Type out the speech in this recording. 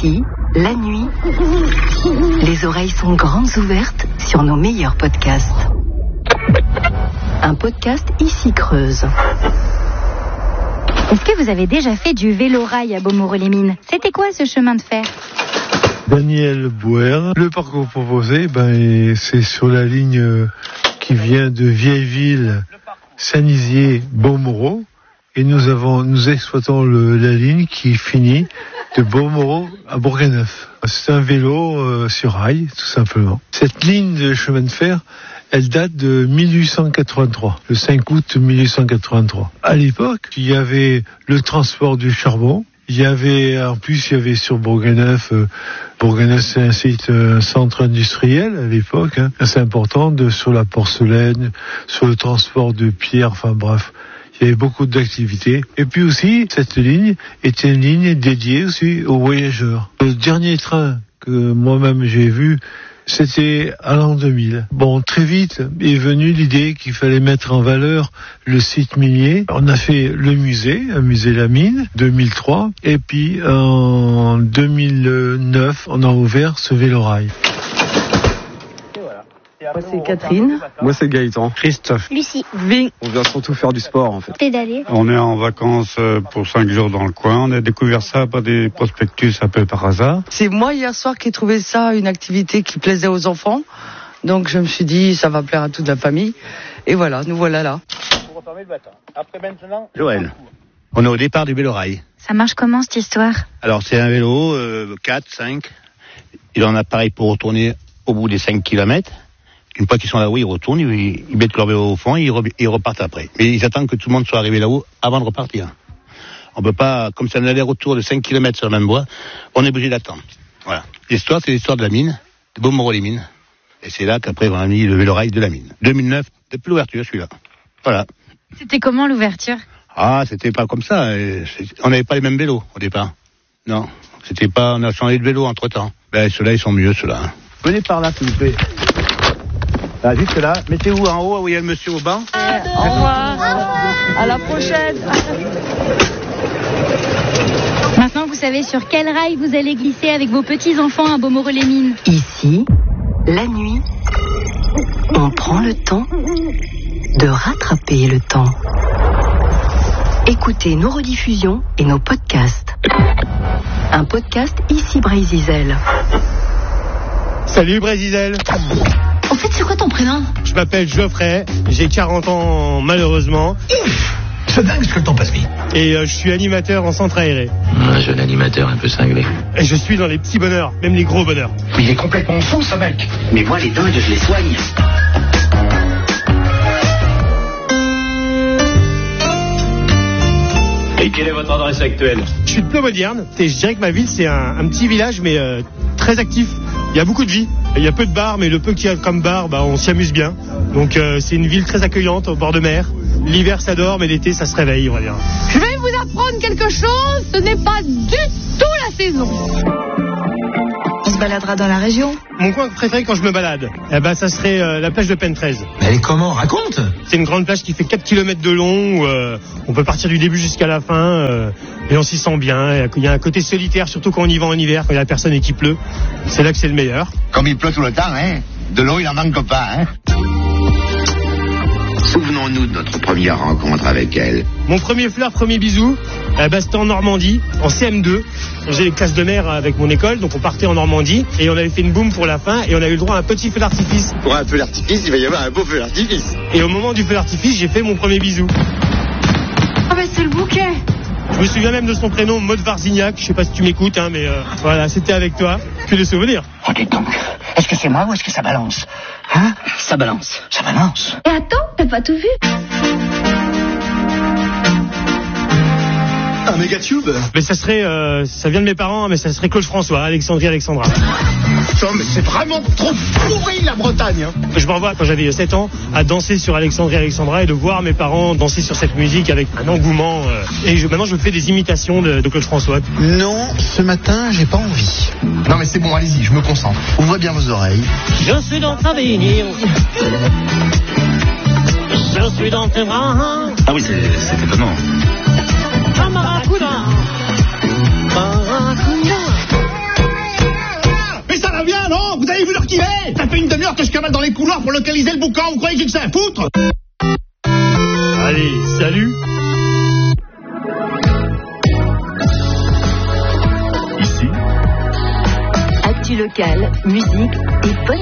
Ici, la nuit, les oreilles sont grandes ouvertes sur nos meilleurs podcasts. Un podcast Ici Creuse. Est-ce que vous avez déjà fait du vélo-rail à Beaumoreau-les-Mines ? C'était quoi ce chemin de fer ? Daniel Bouer. Le parcours proposé, c'est sur la ligne qui vient de Vieilleville, Saint-Nizier, Beaumoreau. Et nous exploitons la ligne qui finit de Beaumoreau à Bourganeuf. C'est un vélo sur rail, tout simplement. Cette ligne de chemin de fer, elle date de 1883, le 5 août 1883. À l'époque, il y avait le transport du charbon. Il y avait sur Bourganeuf, c'est un centre industriel à l'époque, assez important, sur la porcelaine, sur le transport de pierres, enfin bref. Il y avait beaucoup d'activités. Et puis aussi, cette ligne était une ligne dédiée aussi aux voyageurs. Le dernier train que moi-même j'ai vu, c'était à l'an 2000. Très vite est venue l'idée qu'il fallait mettre en valeur le site minier. On a fait un musée La Mine, 2003. Et puis, en 2009, on a ouvert ce vélorail. Moi c'est Catherine. Moi c'est Gaëtan. Christophe. Lucie. Ving. On vient surtout faire du sport en fait. Pédaler. On est en vacances pour 5 jours dans le coin. On a découvert ça par des prospectus un peu par hasard. C'est moi hier soir qui ai trouvé ça une activité qui plaisait aux enfants. Donc je me suis dit ça va plaire à toute la famille. Et voilà, nous voilà là. Pour refermer le bâton. Après maintenant, Joël. On est au départ du vélorail. Ça marche comment cette histoire ? Alors c'est un vélo 4, 5. Il en a pareil pour retourner au bout des 5 km. Une fois qu'ils sont là-haut, ils retournent, ils mettent leur vélo au fond et ils repartent après. Mais ils attendent que tout le monde soit arrivé là-haut avant de repartir. On peut pas, comme c'est un aller-retour de 5 km sur la même voie, on est obligé d'attendre. Voilà. L'histoire, c'est l'histoire de la mine, de Beaumoreau-les-Mines. Et c'est là qu'après, on a mis le vélorail de la mine. 2009, depuis l'ouverture, celui-là. Voilà. C'était comment l'ouverture ? C'était pas comme ça. On n'avait pas les mêmes vélos au départ. Non. On a changé de vélo entre-temps. Ceux-là, ils sont mieux, ceux-là. Venez par là, s'il vous plaît. Là, juste là, mettez-vous en haut où il y a le monsieur au banc. Au revoir. À la prochaine. Maintenant, vous savez sur quel rail vous allez glisser avec vos petits-enfants à Beaumoreau-les-Mines. Ici, la nuit, on prend le temps de rattraper le temps. Écoutez nos rediffusions et nos podcasts. Un podcast Ici Brézizel. Salut Brézizel. En fait, c'est quoi ton prénom ? Je m'appelle Geoffrey, j'ai 40 ans malheureusement. C'est dingue ce que le temps passe vite. Et je suis animateur en centre aéré. Un jeune animateur un peu cinglé. Et je suis dans les petits bonheurs, même les gros bonheurs. Mais il est complètement fou ce mec. Mais moi les dingues, je les soigne. Et quelle est votre adresse actuelle ? Je suis de Ploemodierne et je dirais que ma ville c'est un petit village mais très actif. Il y a beaucoup de vie. Il y a peu de bars, mais le peu qu'il y a comme bar, on s'y amuse bien. Donc c'est une ville très accueillante au bord de mer. L'hiver ça dort, mais l'été ça se réveille, on va dire. Je vais vous apprendre quelque chose, ce n'est pas du tout la saison. On se baladera dans la région. Mon coin préféré quand je me balade, ça serait la plage de Pentrez. Mais elle est comment ? Raconte. C'est une grande plage qui fait 4 km de long, où on peut partir du début jusqu'à la fin, et on s'y sent bien. Il y a un côté solitaire, surtout quand on y va en hiver, quand il y a personne et qu'il pleut. C'est là que c'est le meilleur. Comme il pleut tout le temps, de l'eau il en manque pas. Souvenons-nous de notre première rencontre avec elle. Mon premier flirt, premier bisou, c'était en Normandie, en CM2. J'ai les classes de mer avec mon école, donc on partait en Normandie et on avait fait une boum pour la fin et on a eu le droit à un petit feu d'artifice. Pour un feu d'artifice, il va y avoir un beau feu d'artifice. Et au moment du feu d'artifice, j'ai fait mon premier bisou. Ah c'est le bouquet. Je me souviens même de son prénom, Maud Varzignac. Je sais pas si tu m'écoutes, mais voilà, c'était avec toi. Que des souvenirs. Oh, dis donc. Est-ce que c'est moi ou est-ce que ça balance ? Ça balance. Ça balance. Et attends, t'as pas tout vu ? Un méga tube. Mais ça serait, ça vient de mes parents, mais ça serait Claude François, Alexandrie Alexandra. Putain, mais c'est vraiment trop pourri la Bretagne. Je me revois quand j'avais 7 ans à danser sur Alexandrie Alexandra et de voir mes parents danser sur cette musique avec un engouement. Et maintenant je fais des imitations de Claude François. Non, ce matin j'ai pas envie. Non mais c'est bon, allez-y, je me concentre. Ouvrez bien vos oreilles. Je suis dans ta vie. Je suis dans tes bras. Ah oui, c'est étonnant. Barracuda, barracuda. Hey, ça fait une demi-heure que je cavale dans les couloirs pour localiser le boucan. Vous croyez que j'ai que ça à foutre? Allez, salut. Actu locale, musique et bonne